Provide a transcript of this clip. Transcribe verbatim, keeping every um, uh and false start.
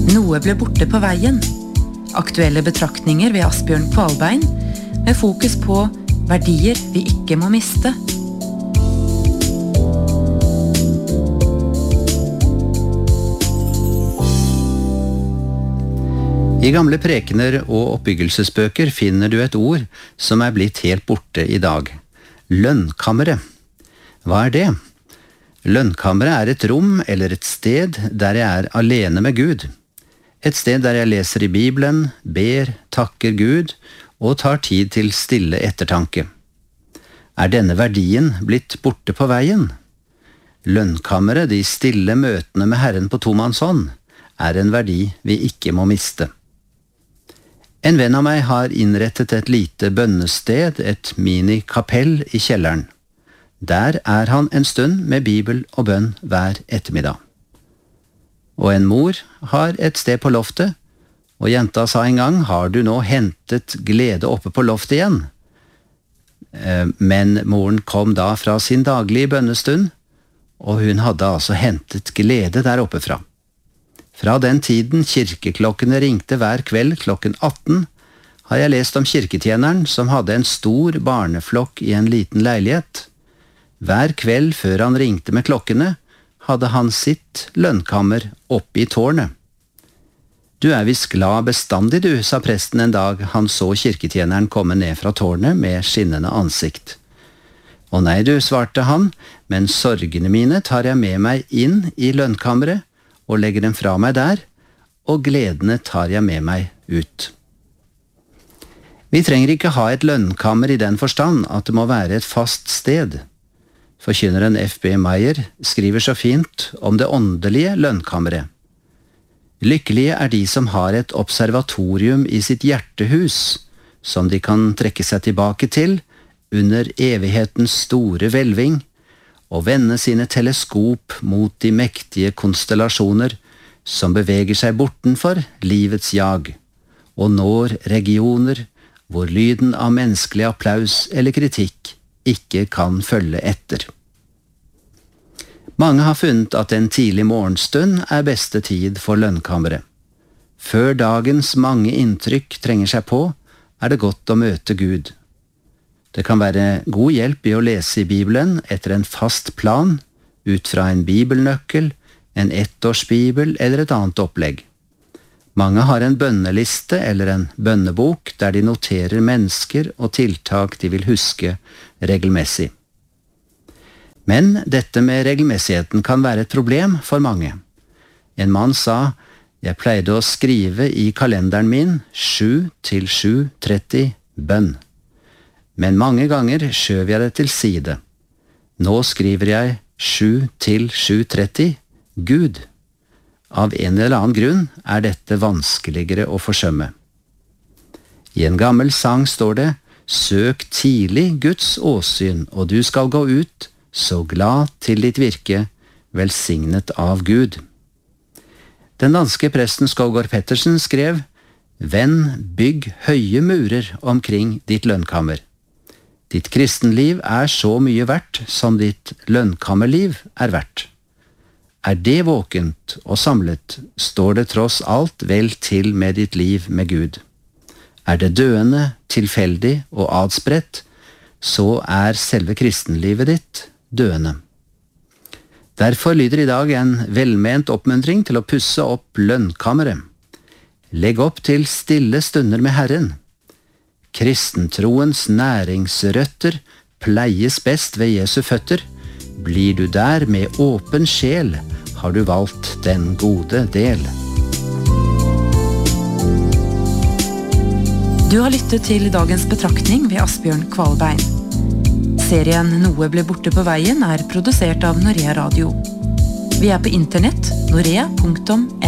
Noe ble borte på veien. Aktuelle betraktninger ved Asbjørn Kvalbein, med fokus på verdier vi ikke må miste. I gamle prekener og oppbyggelsesbøker finner du et ord som er blitt helt borte i dag. Lønnkammeret. Hva er det? Lønnkammeret er et rom eller et sted der jeg er alene med Gud. Et sted der jeg leser i Bibelen, ber, takker Gud og tar tid til stille ettertanke. Er denne verdien blitt borte på veien? Lønnkammeret, de stille møtene med Herren på tomannshånd, er en verdi vi ikke må miste. En venn av meg har innrettet et lite bønnested, et mini-kapell i kjelleren. Der er han en stund med bibel og bønn hver ettermiddag. Og en mor har et sted på loftet, og jenta sa en gang, har du nå hentet glede oppe på loftet igjen? Men moren kom da fra sin daglige bønnestund, og hun hadde altså hentet glede der oppe fra. Fra den tiden kirkeklokkene ringte hver kveld klokken atten, har jeg lest om kirketjeneren som hadde en stor barneflokk i en liten leilighet. Hver kveld før han ringte med klokkene, hadde han sitt lønnkammer oppe i tårnet. Du er visst glad bestandig du, sa presten en dag han så kirketjeneren komme ned fra tårnet med skinnende ansikt. Å nei du, svarte han, men sorgene mine tar jeg med meg inn i lønnkammeret, og legger dem fra meg der, og gledene tar jeg med meg ut. Vi trenger ikke ha et lønnkammer i den forstand at det må være et fast sted. Forkynneren F B Meyer skriver så fint om det åndelige lønnkammeret. Lykkelige er de som har et observatorium i sitt hjertehus, som de kan trekke seg tilbake til under evighetens store hvelving, og vende sine teleskop mot de mektige konstellasjoner som beveger seg bortenfor livets jag, og når regioner hvor lyden av menneskelig applaus eller kritikk ikke kan følge etter. Mange har funnet at en tidlig morgenstund er beste tid for lønnkammeret. Før dagens mange inntrykk trenger seg på, er det godt å møte Gud. Det kan være god hjelp i å lese i Bibelen etter en fast plan, ut fra en bibelnøkkel, en ettårsbibel eller et annet opplegg. Mange har en bønneliste eller en bønnebok der de noterer mennesker og tiltak de vil huske regelmessig. Men dette med regelmessigheten kan være et problem for mange. En mann sa, jeg pleide å skrive i kalenderen min sju til sju tretti bønn. Men mange ganger skjøv jeg det til side. Nå skriver jeg sju til sju tretti Gud. Av en eller annen grunn er dette vanskeligere å forsømme. I en gammel sang står det, søk tidlig Guds åsyn, og du skal gå ut, så glad til ditt virke, velsignet av Gud. Den danske presten Skovgård Pettersen skrev, venn, bygg høye murer omkring ditt lønnkammer. Ditt kristenliv er så mye verdt som ditt lønnkammerliv er verdt. Er det våkent og samlet, står det tross alt vel til med ditt liv med Gud. Er det døende, tilfeldig og adspredt, så er selve kristenlivet ditt døende. Derfor lyder i dag en velment oppmuntring til å pusse opp lønnkammeret. Legg opp til stille stunder med Herren. Kristentroens næringsrøtter pleies best ved Jesu føtter. Blir du der med åpen sjel, har du valgt den gode del. Du har lyttet til dagens betraktning ved Asbjørn Kvalbein. Serien Noe ble borte på veien er produsert av Norea Radio. Vi er på internett norea punktum